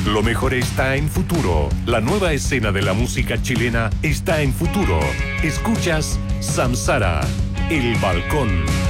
Lo mejor está en Futuro. La nueva escena de la música chilena está en Futuro. Escuchas Samsara, El Balcón.